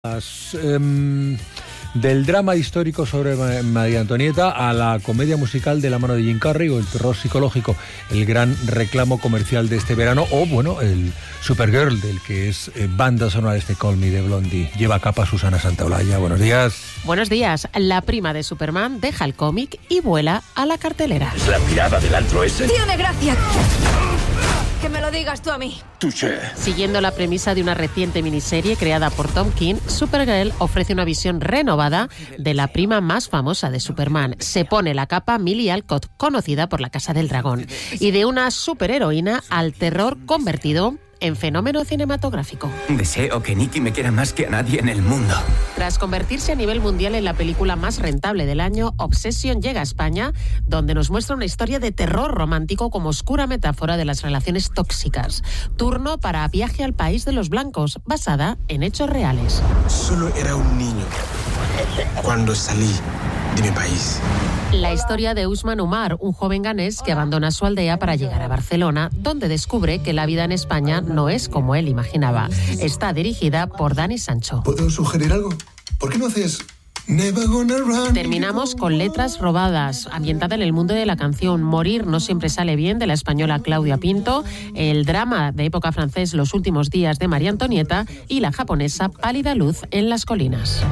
Del drama histórico sobre María Antonieta a la comedia musical de la mano de Jim Carrey o el terror psicológico, el gran reclamo comercial de este verano, o bueno, el Supergirl del que es banda sonora de este Call Me de Blondie. Lleva capa Susana Santaolalla. Buenos días. Buenos días. La prima de Superman deja el cómic y vuela a la cartelera. ¿Es la pirada del antro ese? ¡Tiene gracia! Que me lo digas tú a mí. Touché. Siguiendo la premisa de una reciente miniserie creada por Tom King, Supergirl ofrece una visión renovada de la prima más famosa de Superman. Se pone la capa Millie Alcott, conocida por la Casa del Dragón, y de una superheroína al terror convertido en fenómeno cinematográfico. Deseo que Nikki me quiera más que a nadie en el mundo. Tras convertirse a nivel mundial en la película más rentable del año, Obsession llega a España, donde nos muestra una historia de terror romántico como oscura metáfora de las relaciones tóxicas. Turno para Viaje al País de los Blancos, basada en hechos reales. Solo era un niño cuando salí de mi país. La historia de Usman Umar, un joven ganés que abandona su aldea para llegar a Barcelona, donde descubre que la vida en España no es como él imaginaba. Está dirigida por Dani Sancho. ¿Puedo sugerir algo? ¿Por qué no haces Never Gonna Run? Terminamos con Letras robadas, ambientada en el mundo de la canción. Morir no siempre sale bien, de la española Claudia Pinto, el drama de época francés Los últimos días de María Antonieta y la japonesa Pálida luz en las colinas.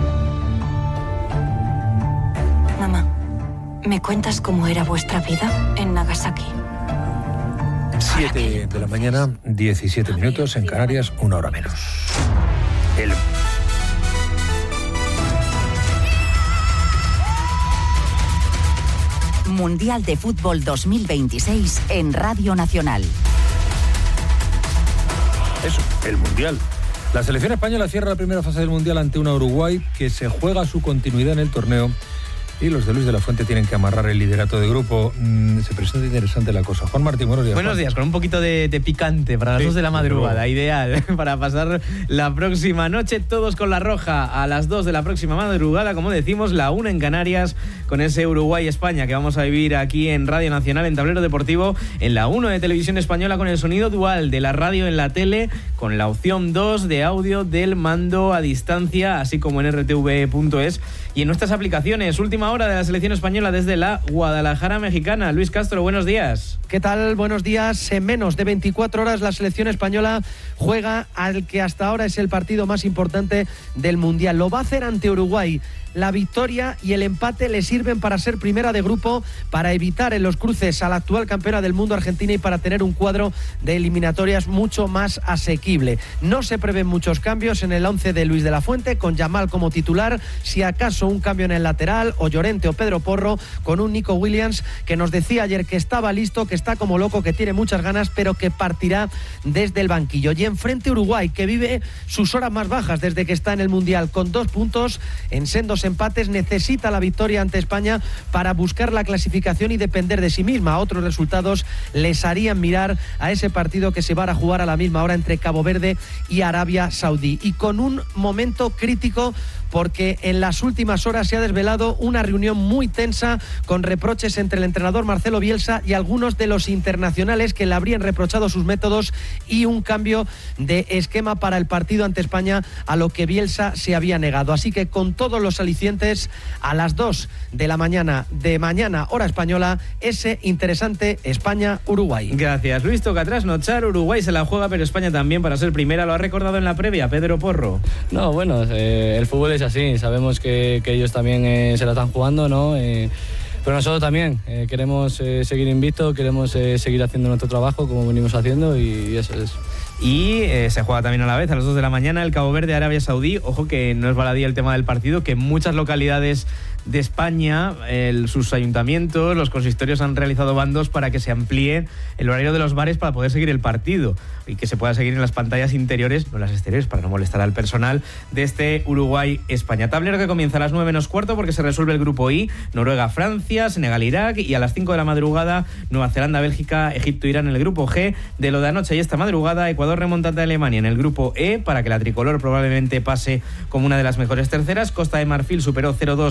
Mamá, ¿me cuentas cómo era vuestra vida en Nagasaki? 7 de la mañana, 17 minutos, en Canarias, 1 hora menos. Mundial de Fútbol 2026 en Radio Nacional. Eso, el Mundial. La selección española cierra la primera fase del Mundial ante una Uruguay que se juega su continuidad en el torneo. Y los de Luis de la Fuente tienen que amarrar el liderato de grupo. Se presenta interesante la cosa. Juan Martín, buenos días. Buenos días, con un poquito de picante para las 2 de la madrugada. Ideal para pasar la próxima noche todos con la roja a las 2 de la próxima madrugada. Como decimos, la 1 en Canarias, con ese Uruguay-España que vamos a vivir aquí en Radio Nacional, en Tablero Deportivo, en la 1 de Televisión Española, con el sonido dual de la radio en la tele, con la opción 2 de audio del mando a distancia, así como en rtv.es y en nuestras aplicaciones. Última hora de la selección española desde la Guadalajara mexicana. Luis Castro, buenos días. ¿Qué tal? Buenos días. En menos de 24 horas la selección española juega al que hasta ahora es el partido más importante del Mundial. Lo va a hacer ante Uruguay. La victoria y el empate le sirven para ser primera de grupo, para evitar en los cruces a la actual campeona del mundo, Argentina, y para tener un cuadro de eliminatorias mucho más asequible. No se prevén muchos cambios en el 11 de Luis de la Fuente, con Yamal como titular, si acaso un cambio en el lateral, o Llorente o Pedro Porro, con un Nico Williams que nos decía ayer que estaba listo, que está como loco, que tiene muchas ganas, pero que partirá desde el banquillo. Y enfrente Uruguay, que vive sus horas más bajas desde que está en el Mundial, con 2 puntos en sendos empates, necesita la victoria ante España para buscar la clasificación y depender de sí misma. Otros resultados les harían mirar a ese partido que se va a jugar a la misma hora entre Cabo Verde y Arabia Saudí. Y con un momento crítico, porque en las últimas horas se ha desvelado una reunión muy tensa con reproches entre el entrenador Marcelo Bielsa y algunos de los internacionales que le habrían reprochado sus métodos y un cambio de esquema para el partido ante España, a lo que Bielsa se había negado. Así que con todos los alicientes, a las 2 de la mañana de mañana, hora española, ese interesante España-Uruguay. Gracias, Luis. Toca trasnochar. Uruguay se la juega, pero España también para ser primera. Lo ha recordado en la previa Pedro Porro. No, bueno, el fútbol es así, sabemos que ellos también se la están jugando, ¿no? Pero nosotros también queremos seguir invictos, queremos seguir haciendo nuestro trabajo como venimos haciendo, y eso es. Y se juega también a la vez a las 2 de la mañana el Cabo Verde Arabia Saudí. Ojo que no es baladí el tema del partido, que en muchas localidades de España sus ayuntamientos, los consistorios han realizado bandos para que se amplíe el horario de los bares para poder seguir el partido y que se pueda seguir en las pantallas interiores, no en las exteriores, para no molestar al personal de este Uruguay-España. Tablero que comienza a las 9 menos cuarto porque se resuelve el grupo I, Noruega-Francia, Senegal-Irak, y a las 5 de la madrugada Nueva Zelanda-Bélgica, Egipto-Irán en el grupo G. De lo de anoche y esta madrugada, Ecuador remonta ante Alemania en el grupo E para que la tricolor probablemente pase como una de las mejores terceras. Costa de Marfil superó 0-2 a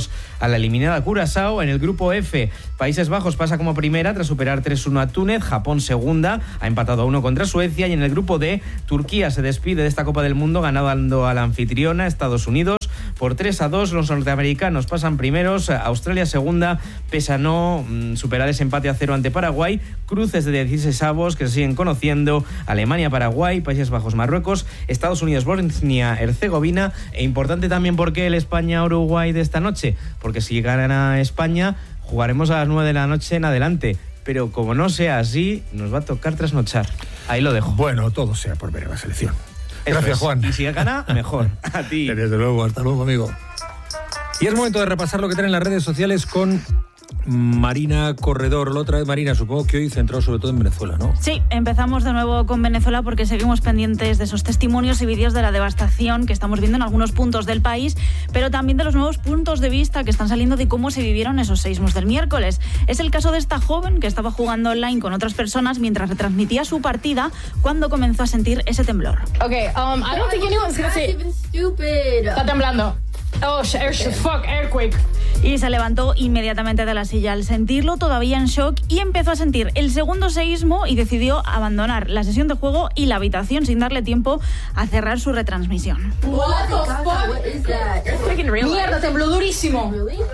a la eliminada Curazao. En el grupo F, Países Bajos pasa como primera tras superar 3-1 a Túnez, Japón segunda, ha empatado a 1 contra Suecia, y en el grupo D, Turquía se despide de esta Copa del Mundo ganando a la anfitriona Estados Unidos por 3-2. Los norteamericanos pasan primeros, Australia segunda, pese a no superar ese empate a 0 ante Paraguay. Cruces de 16avos que se siguen conociendo: Alemania, Paraguay, Países Bajos, Marruecos, Estados Unidos, Bosnia, Herzegovina. E importante también porque el España-Uruguay de esta noche, porque si gana España jugaremos a las 9 de la noche en adelante. Pero como no sea así, nos va a tocar trasnochar. Ahí lo dejo. Bueno, todo sea por ver a la selección. Gracias, Juan. Y si gana, mejor. A ti. Desde luego, hasta luego, amigo. Y es momento de repasar lo que traen las redes sociales con Marina Corredor. La otra vez, Marina, supongo que hoy centrado sobre todo en Venezuela, ¿no? Sí, empezamos de nuevo con Venezuela porque seguimos pendientes de esos testimonios y vídeos de la devastación que estamos viendo en algunos puntos del país, pero también de los nuevos puntos de vista que están saliendo de cómo se vivieron esos seísmos del miércoles. Es el caso de esta joven que estaba jugando online con otras personas mientras retransmitía su partida cuando comenzó a sentir ese temblor. Okay, I don't think anyone's gonna say stupid. Está temblando. Oh, fuck, earthquake. Y se levantó inmediatamente de la silla al sentirlo, todavía en shock, y empezó a sentir el segundo seísmo y decidió abandonar la sesión de juego y la habitación sin darle tiempo a cerrar su retransmisión. What the fuck is that? Mierda, tembló durísimo.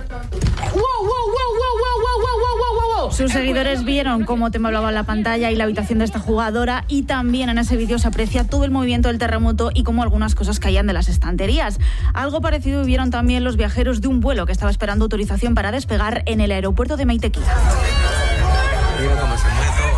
Wow. Sus seguidores vieron cómo temblaba la pantalla y la habitación de esta jugadora, y también en ese vídeo se aprecia todo el movimiento del terremoto y cómo algunas cosas caían de las estanterías. Algo parecido vivieron también los viajeros de un vuelo que estaba esperando autorización para despegar en el aeropuerto de Meitequía. Mira cómo se mueve todo.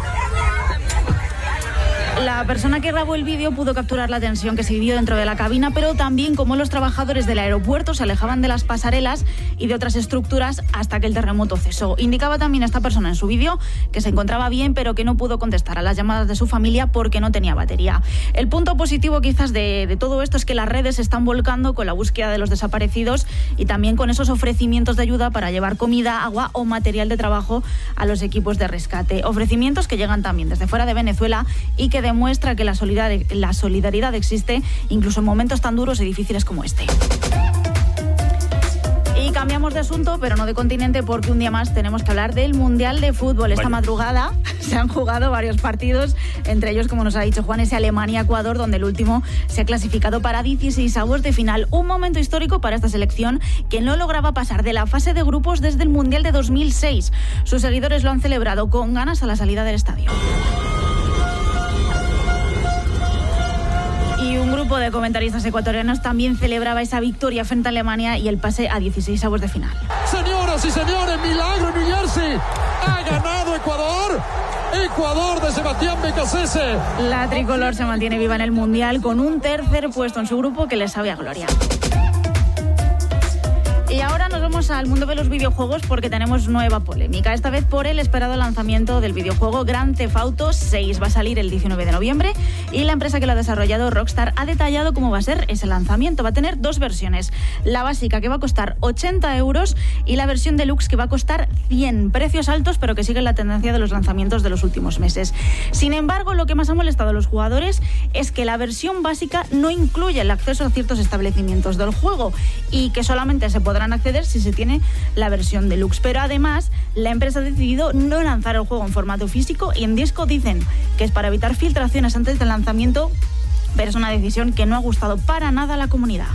La persona que grabó el vídeo pudo capturar la tensión que se vivió dentro de la cabina, pero también cómo los trabajadores del aeropuerto se alejaban de las pasarelas y de otras estructuras hasta que el terremoto cesó. Indicaba también esta persona en su vídeo que se encontraba bien, pero que no pudo contestar a las llamadas de su familia porque no tenía batería. El punto positivo quizás de todo esto es que las redes se están volcando con la búsqueda de los desaparecidos y también con esos ofrecimientos de ayuda para llevar comida, agua o material de trabajo a los equipos de rescate. Ofrecimientos que llegan también desde fuera de Venezuela y que demuestra que la solidaridad existe incluso en momentos tan duros y difíciles como este. Y cambiamos de asunto, pero no de continente, porque un día más tenemos que hablar del Mundial de Fútbol. Esta madrugada se han jugado varios partidos, entre ellos, como nos ha dicho Juan, ese Alemania-Ecuador, donde el último se ha clasificado para 16avos de final. Un momento histórico para esta selección que no lograba pasar de la fase de grupos desde el Mundial de 2006. Sus seguidores lo han celebrado con ganas a la salida del estadio. Y un grupo de comentaristas ecuatorianos también celebraba esa victoria frente a Alemania y el pase a 16avos de final. Señoras y señores, milagro en New Jersey. Ha ganado Ecuador. Ecuador de Sebastián Becasese. La tricolor se mantiene viva en el Mundial con un tercer puesto en su grupo que le sabe a gloria. Y ahora nos vamos al mundo de los videojuegos porque tenemos nueva polémica, esta vez por el esperado lanzamiento del videojuego Grand Theft Auto 6. Va a salir el 19 de noviembre y la empresa que lo ha desarrollado, Rockstar, ha detallado cómo va a ser ese lanzamiento. Va a tener dos versiones, la básica, que va a costar 80 euros, y la versión deluxe, que va a costar 100. Precios altos, pero que siguen la tendencia de los lanzamientos de los últimos meses. Sin embargo, lo que más ha molestado a los jugadores es que la versión básica no incluye el acceso a ciertos establecimientos del juego y que solamente se podrán acceder si se tiene la versión deluxe. Pero además, la empresa ha decidido no lanzar el juego en formato físico y en disco. Dicen que es para evitar filtraciones antes del lanzamiento, pero es una decisión que no ha gustado para nada a la comunidad.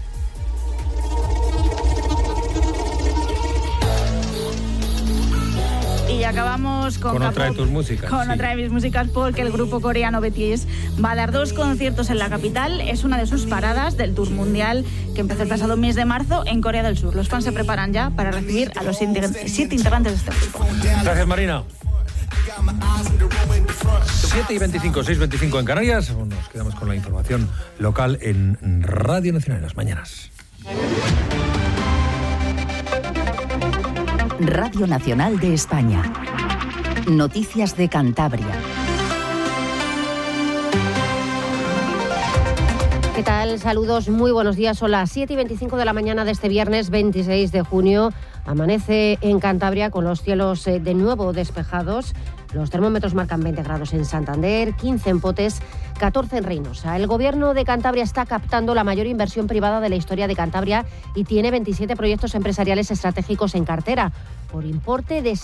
Y acabamos con otra de tus músicas. Con otra de mis músicas, porque el grupo coreano BTS va a dar 2 conciertos en la capital. Es una de sus paradas del tour mundial que empezó el pasado mes de marzo en Corea del Sur. Los fans se preparan ya para recibir a los 7 integrantes de este grupo. Gracias, Marina. 7:25, 6:25 en Canarias. Nos quedamos con la información local en Radio Nacional en las mañanas. Radio Nacional de España. Noticias de Cantabria. ¿Qué tal? Saludos, muy buenos días. Son las 7:25 de la mañana de este viernes 26 de junio. Amanece en Cantabria con los cielos de nuevo despejados. Los termómetros marcan 20 grados en Santander, 15 en Potes, 14 en Reynosa. El Gobierno de Cantabria está captando la mayor inversión privada de la historia de Cantabria y tiene 27 proyectos empresariales estratégicos en cartera, por importe de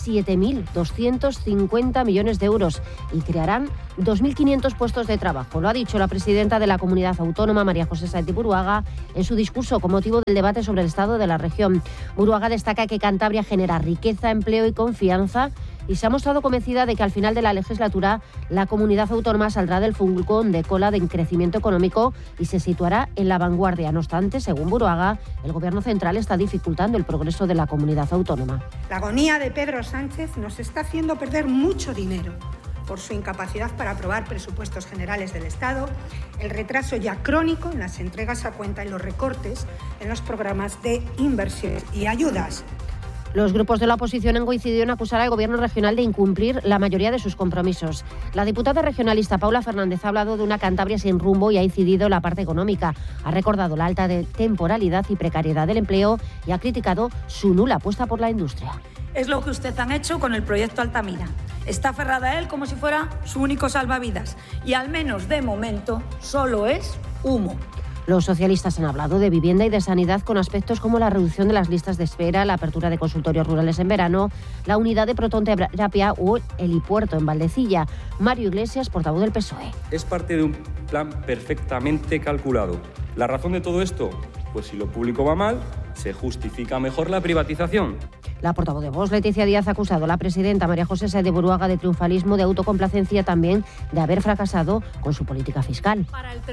7.250 millones de euros, y crearán 2.500 puestos de trabajo. Lo ha dicho la presidenta de la comunidad autónoma, María José Sáenz de Buruaga, en su discurso con motivo del debate sobre el estado de la región. Buruaga destaca que Cantabria genera riqueza, empleo y confianza, y se ha mostrado convencida de que al final de la legislatura la comunidad autónoma saldrá del furgón de cola de crecimiento económico y se situará en la vanguardia. No obstante, según Buruaga, el Gobierno central está dificultando el progreso de la comunidad autónoma. La agonía de Pedro Sánchez nos está haciendo perder mucho dinero por su incapacidad para aprobar presupuestos generales del Estado, el retraso ya crónico en las entregas a cuenta y los recortes en los programas de inversión y ayudas. Los grupos de la oposición han coincidido en acusar al Gobierno regional de incumplir la mayoría de sus compromisos. La diputada regionalista Paula Fernández ha hablado de una Cantabria sin rumbo y ha incidido en la parte económica. Ha recordado la alta temporalidad y precariedad del empleo y ha criticado su nula apuesta por la industria. Es lo que ustedes han hecho con el proyecto Altamira. Está aferrada a él como si fuera su único salvavidas. Y al menos de momento solo es humo. Los socialistas han hablado de vivienda y de sanidad con aspectos como la reducción de las listas de espera, la apertura de consultorios rurales en verano, la unidad de protonterapia o el helipuerto en Valdecilla. Mario Iglesias, portavoz del PSOE. Es parte de un plan perfectamente calculado. ¿La razón de todo esto? Pues si lo público va mal, se justifica mejor la privatización. La portavoz de Vox, Leticia Díaz, ha acusado a la presidenta María José Sáenz de Buruaga de triunfalismo, de autocomplacencia, también de haber fracasado con su política fiscal. Para el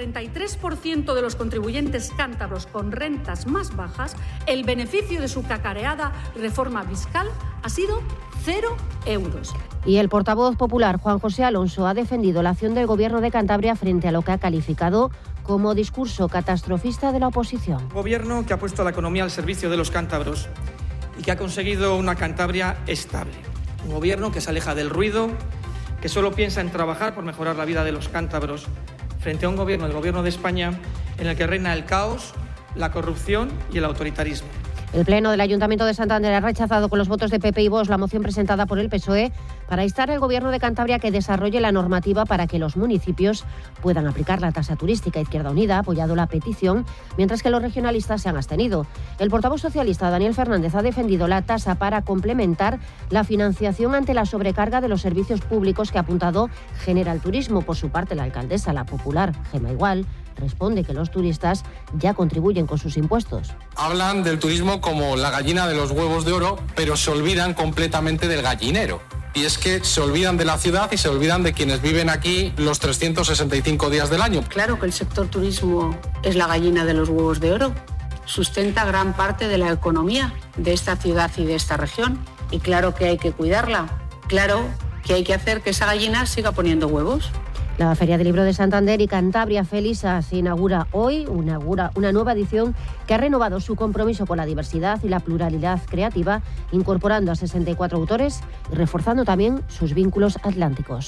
33% de los contribuyentes cántabros con rentas más bajas, el beneficio de su cacareada reforma fiscal ha sido 0 euros. Y el portavoz popular, Juan José Alonso, ha defendido la acción del Gobierno de Cantabria frente a lo que ha calificado como discurso catastrofista de la oposición. Un gobierno que ha puesto la economía al servicio de los cántabros y que ha conseguido una Cantabria estable. Un gobierno que se aleja del ruido, que solo piensa en trabajar por mejorar la vida de los cántabros, frente a un gobierno, el Gobierno de España, en el que reina el caos, la corrupción y el autoritarismo. El Pleno del Ayuntamiento de Santander ha rechazado con los votos de PP y Vox la moción presentada por el PSOE para instar al Gobierno de Cantabria que desarrolle la normativa para que los municipios puedan aplicar la tasa turística. Izquierda Unida ha apoyado la petición, mientras que los regionalistas se han abstenido. El portavoz socialista, Daniel Fernández, ha defendido la tasa para complementar la financiación ante la sobrecarga de los servicios públicos que ha apuntado genera el turismo. Por su parte, la alcaldesa, la popular, Gemma Igual, responde que los turistas ya contribuyen con sus impuestos. Hablan del turismo como la gallina de los huevos de oro, pero se olvidan completamente del gallinero. Y es que se olvidan de la ciudad y se olvidan de quienes viven aquí los 365 días del año. Claro que el sector turismo es la gallina de los huevos de oro. Sustenta gran parte de la economía de esta ciudad y de esta región. Y claro que hay que cuidarla. Claro que hay que hacer que esa gallina siga poniendo huevos. La Feria del Libro de Santander y Cantabria Felisa se inaugura hoy, una nueva edición que ha renovado su compromiso con la diversidad y la pluralidad creativa, incorporando a 64 autores y reforzando también sus vínculos atlánticos.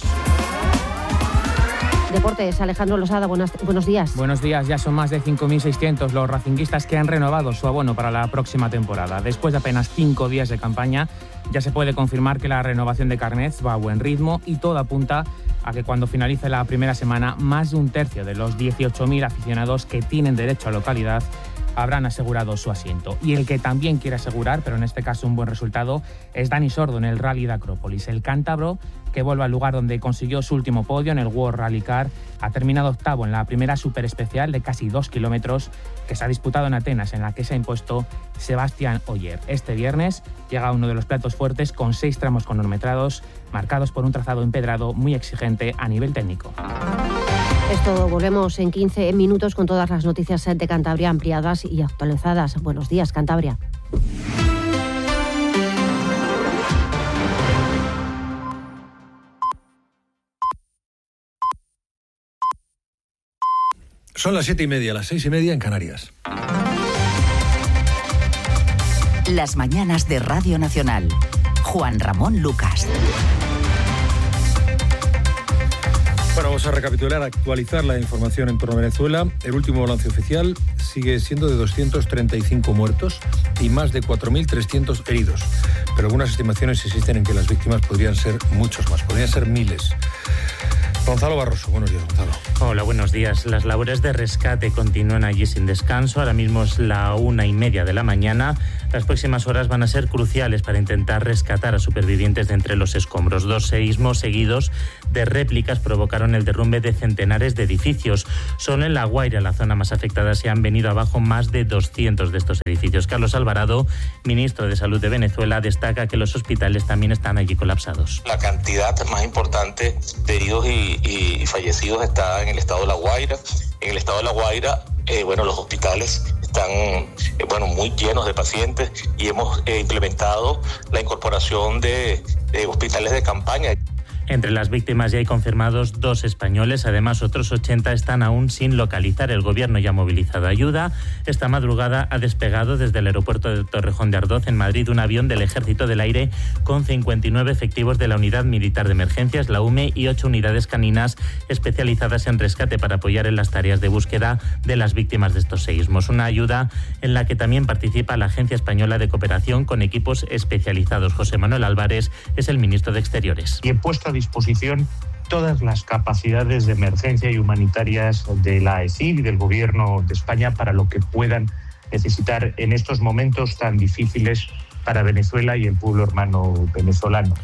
Deportes, Alejandro Losada, buenos días. Buenos días, ya son más de 5.600 los racinguistas que han renovado su abono para la próxima temporada. Después de apenas 5 días de campaña, ya se puede confirmar que la renovación de carnets va a buen ritmo y todo apunta a que cuando finalice la primera semana, más de un tercio de los 18.000 aficionados que tienen derecho a localidad habrán asegurado su asiento. Y el que también quiere asegurar, pero en este caso un buen resultado, es Dani Sordo en el Rally de Acrópolis. El cántabro, que vuelve al lugar donde consiguió su último podio en el World Rally Car, ha terminado octavo en la primera superespecial de casi 2 kilómetros que se ha disputado en Atenas, en la que se ha impuesto Sebastián Oyer. Este viernes llega uno de los platos fuertes con 6 tramos cronometrados, marcados por un trazado empedrado muy exigente a nivel técnico. Es todo, volvemos en 15 minutos con todas las noticias de Cantabria ampliadas y actualizadas. Buenos días, Cantabria. Son las 7:30, las 6:30 en Canarias. Las mañanas de Radio Nacional. Juan Ramón Lucas. Bueno, vamos a recapitular, actualizar la información en torno a Venezuela. El último balance oficial sigue siendo de 235 muertos y más de 4.300 heridos. Pero algunas estimaciones insisten en que las víctimas podrían ser muchos más, podrían ser miles. Gonzalo Barroso, buenos días, Gonzalo. Hola, buenos días. Las labores de rescate continúan allí sin descanso. Ahora mismo es la 1:30 de la mañana. Las próximas horas van a ser cruciales para intentar rescatar a supervivientes de entre los escombros. 2 seísmos seguidos de réplicas provocaron el derrumbe de centenares de edificios. Solo en La Guaira, la zona más afectada, se han venido abajo más de 200 de estos edificios. Carlos Alvarado, ministro de Salud de Venezuela, destaca que los hospitales también están allí colapsados. La cantidad más importante de heridos y fallecidos está en el estado de La Guaira. En el estado de La Guaira, los hospitales están muy llenos de pacientes y hemos implementado la incorporación de hospitales de campaña. Entre las víctimas ya hay confirmados 2 españoles, además otros 80 están aún sin localizar. El gobierno ya ha movilizado ayuda. Esta madrugada ha despegado desde el aeropuerto de Torrejón de Ardoz, en Madrid, un avión del Ejército del Aire con 59 efectivos de la Unidad Militar de Emergencias, la UME, y 8 unidades caninas especializadas en rescate para apoyar en las tareas de búsqueda de las víctimas de estos seísmos. Una ayuda en la que también participa la Agencia Española de Cooperación con equipos especializados. José Manuel Álvarez es el ministro de Exteriores. Y he puesto a disposición todas las capacidades de emergencia y humanitarias de la AECID y del Gobierno de España para lo que puedan necesitar en estos momentos tan difíciles para Venezuela y el pueblo hermano venezolano.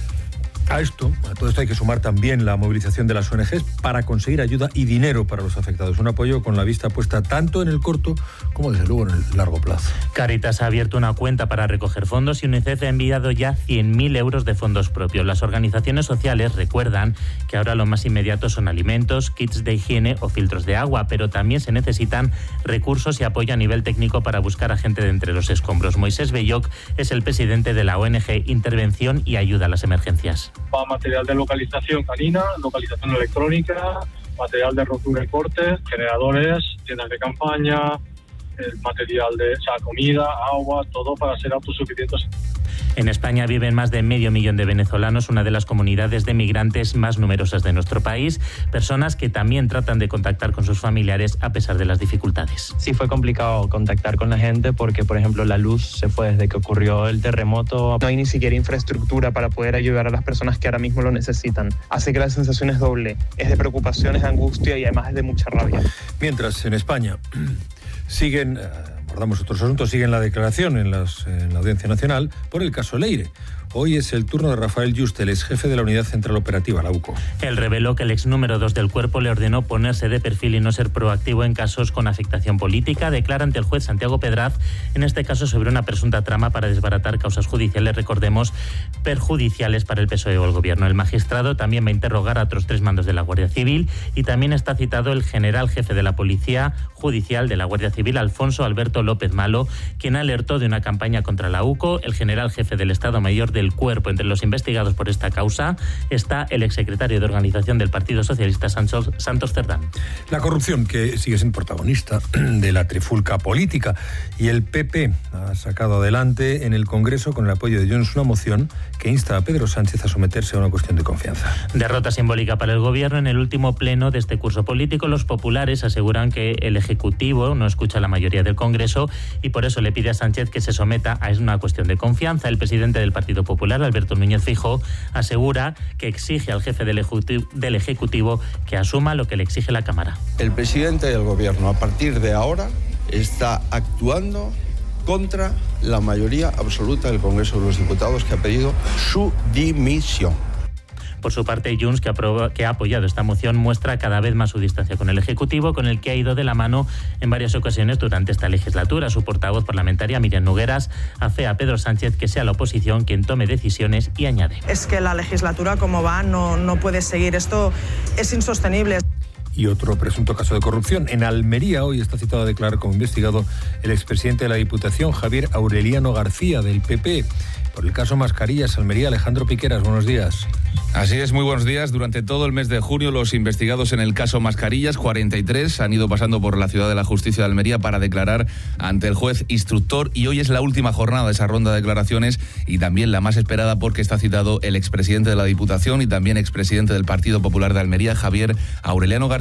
A todo esto hay que sumar también la movilización de las ONGs para conseguir ayuda y dinero para los afectados. Un apoyo con la vista puesta tanto en el corto como desde luego en el largo plazo. Cáritas ha abierto una cuenta para recoger fondos y UNICEF ha enviado ya 100.000 euros de fondos propios. Las organizaciones sociales recuerdan que ahora lo más inmediato son alimentos, kits de higiene o filtros de agua, pero también se necesitan recursos y apoyo a nivel técnico para buscar a gente de entre los escombros. Moisés Belloc es el presidente de la ONG Intervención y Ayuda a las Emergencias. Material de localización canina, localización electrónica, material de rotura y corte, generadores, tiendas de campaña, el material de comida, agua, todo para ser autosuficientes. En España viven más de 500.000 de venezolanos, una de las comunidades de migrantes más numerosas de nuestro país, personas que también tratan de contactar con sus familiares a pesar de las dificultades. Sí, fue complicado contactar con la gente porque, por ejemplo, la luz se fue desde que ocurrió el terremoto. No hay ni siquiera infraestructura para poder ayudar a las personas que ahora mismo lo necesitan. Así que la sensación es doble, es de preocupación, es de angustia y además es de mucha rabia. Mientras, en España siguen... abordamos otros asuntos, siguen la declaración en la Audiencia Nacional por el caso Leire. Hoy es el turno de Rafael Juste, el ex jefe de la Unidad Central Operativa, la UCO. Él reveló que el ex número 2 del cuerpo le ordenó ponerse de perfil y no ser proactivo en casos con afectación política. Declara ante el juez Santiago Pedraz, en este caso sobre una presunta trama para desbaratar causas judiciales, recordemos, perjudiciales para el PSOE o el Gobierno. El magistrado también va a interrogar a otros 3 mandos de la Guardia Civil y también está citado el general jefe de la Policía Judicial de la Guardia Civil, Alfonso Alberto López Malo, quien alertó de una campaña contra la UCO. El general jefe del Estado Mayor del Cuerpo. Entre los investigados por esta causa está el exsecretario de Organización del Partido Socialista, Santos Cerdán. La corrupción, que sigue siendo protagonista de la trifulca política, y el PP ha sacado adelante en el Congreso, con el apoyo de Junts, una moción que insta a Pedro Sánchez a someterse a una cuestión de confianza. Derrota simbólica para el Gobierno. En el último pleno de este curso político, los populares aseguran que el Ejecutivo no escucha a la mayoría del Congreso y por eso le pide a Sánchez que se someta a una cuestión de confianza. El presidente del Partido Popular, Alberto Núñez Feijóo, asegura que exige al jefe del Ejecutivo que asuma lo que le exige la Cámara. El presidente del Gobierno, a partir de ahora, está actuando contra la mayoría absoluta del Congreso de los Diputados, que ha pedido su dimisión. Por su parte, Junts, que ha apoyado esta moción, muestra cada vez más su distancia con el Ejecutivo, con el que ha ido de la mano en varias ocasiones durante esta legislatura. Su portavoz parlamentaria, Miriam Nogueras, afea a Pedro Sánchez que sea la oposición quien tome decisiones y añade: es que la legislatura como va no puede seguir, esto es insostenible. Y otro presunto caso de corrupción. En Almería hoy está citado a declarar como investigado el expresidente de la Diputación, Javier Aureliano García, del PP. Por el caso Mascarillas, Almería, Alejandro Piqueras, buenos días. Así es, muy buenos días. Durante todo el mes de junio, los investigados en el caso Mascarillas, 43, han ido pasando por la Ciudad de la Justicia de Almería para declarar ante el juez instructor, y hoy es la última jornada de esa ronda de declaraciones y también la más esperada porque está citado el expresidente de la Diputación y también expresidente del Partido Popular de Almería, Javier Aureliano García.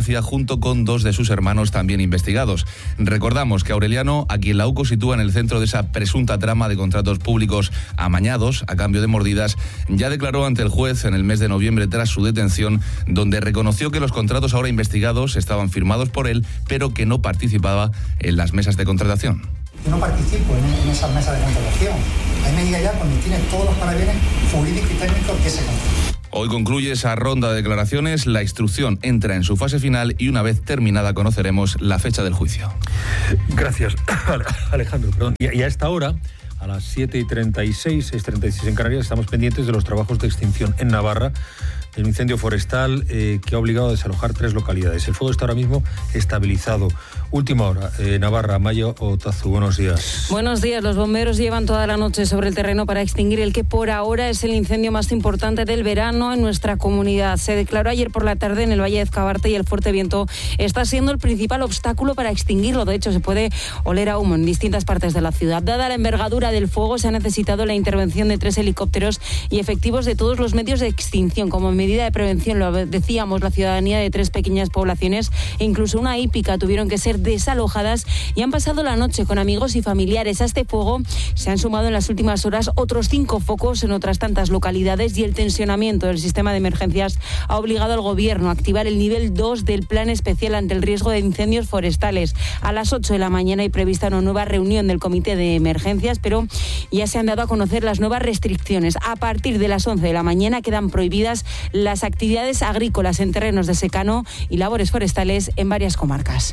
García junto con 2 de sus hermanos también investigados. Recordamos que Aureliano, a quien la UCO sitúa en el centro de esa presunta trama de contratos públicos amañados a cambio de mordidas, ya declaró ante el juez en el mes de noviembre tras su detención, donde reconoció que los contratos ahora investigados estaban firmados por él, pero que no participaba en las mesas de contratación. Yo no participo en esas mesas de contratación. Ahí me diga ya cuando tiene todos los parabienes jurídicos y técnicos que se contrata. Hoy concluye esa ronda de declaraciones, la instrucción entra en su fase final y una vez terminada conoceremos la fecha del juicio. Gracias, Alejandro. Perdón. Y a esta hora, a las 7:36, 6:36 en Canarias, estamos pendientes de los trabajos de extinción en Navarra. El incendio forestal que ha obligado a desalojar 3 localidades. El fuego está ahora mismo estabilizado. Última hora, Navarra, Maya Otazu, buenos días. Buenos días. Los bomberos llevan toda la noche sobre el terreno para extinguir el que por ahora es el incendio más importante del verano en nuestra comunidad. Se declaró ayer por la tarde en el Valle de Ezcabarte y el fuerte viento está siendo el principal obstáculo para extinguirlo. De hecho, se puede oler a humo en distintas partes de la ciudad. Dada la envergadura del fuego, se ha necesitado la intervención de 3 helicópteros y efectivos de todos los medios de extinción. Como medida de prevención, lo decíamos, la ciudadanía de 3 pequeñas poblaciones e incluso una hípica tuvieron que ser desalojadas y han pasado la noche con amigos y familiares. A este fuego se han sumado en las últimas horas otros 5 focos en otras tantas localidades y el tensionamiento del sistema de emergencias ha obligado al gobierno a activar el nivel 2 del plan especial ante el riesgo de incendios forestales. A las 8 de la mañana hay prevista una nueva reunión del comité de emergencias, pero ya se han dado a conocer las nuevas restricciones. A partir de las 11 de la mañana quedan prohibidas las actividades agrícolas en terrenos de secano y labores forestales en varias comarcas.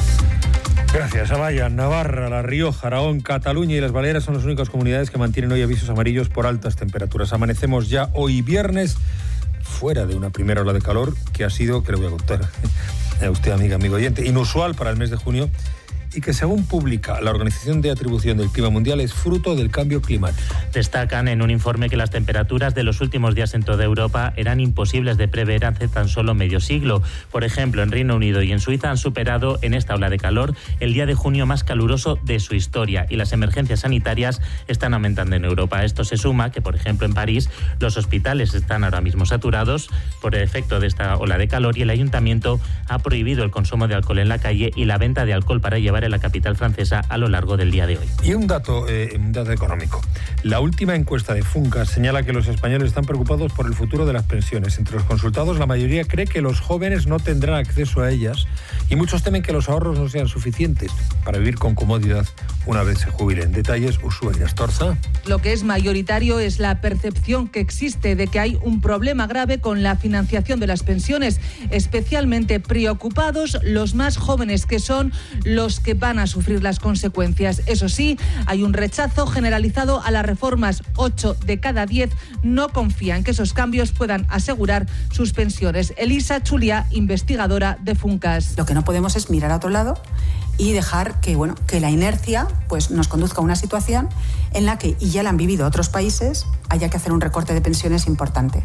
Gracias, Amaya. Navarra, La Rioja, Aragón, Cataluña y las Baleares son las únicas comunidades que mantienen hoy avisos amarillos por altas temperaturas. Amanecemos ya hoy viernes fuera de una primera ola de calor que ha sido, que le voy a contar a usted, amiga, amigo oyente, inusual para el mes de junio y que, según publica la Organización de Atribución del Clima Mundial, es fruto del cambio climático. Destacan en un informe que las temperaturas de los últimos días en toda Europa eran imposibles de prever hace tan solo medio siglo. Por ejemplo, en Reino Unido y en Suiza han superado en esta ola de calor el día de junio más caluroso de su historia y las emergencias sanitarias están aumentando en Europa. A esto se suma que, por ejemplo, en París los hospitales están ahora mismo saturados por el efecto de esta ola de calor y el ayuntamiento ha prohibido el consumo de alcohol en la calle y la venta de alcohol para llevar en la capital francesa a lo largo del día de hoy. Y un dato económico. La última encuesta de Funcas señala que los españoles están preocupados por el futuro de las pensiones. Entre los consultados, la mayoría cree que los jóvenes no tendrán acceso a ellas y muchos temen que los ahorros no sean suficientes para vivir con comodidad una vez se jubilen. Detalles, Ushuaia Astorza. Lo que es mayoritario es la percepción que existe de que hay un problema grave con la financiación de las pensiones, especialmente preocupados los más jóvenes, que son los que van a sufrir las consecuencias. Eso sí, hay un rechazo generalizado a las reformas. 8 de cada 10 no confían que esos cambios puedan asegurar sus pensiones. Elisa Chulia, investigadora de Funcas. Lo que no podemos es mirar a otro lado y dejar que la inercia pues nos conduzca a una situación en la que, y ya la han vivido otros países, haya que hacer un recorte de pensiones importante.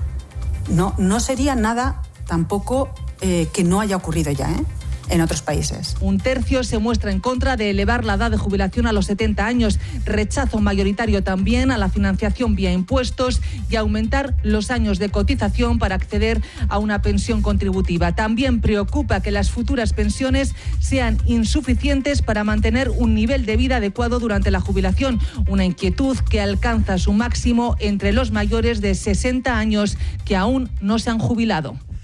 No sería nada tampoco que no haya ocurrido ya, en otros países. Un tercio se muestra en contra de elevar la edad de jubilación a los 70 años. Rechazo mayoritario también a la financiación vía impuestos y aumentar los años de cotización para acceder a una pensión contributiva. También preocupa que las futuras pensiones sean insuficientes para mantener un nivel de vida adecuado durante la jubilación. Una inquietud que alcanza su máximo entre los mayores de 60 años que aún no se han jubilado.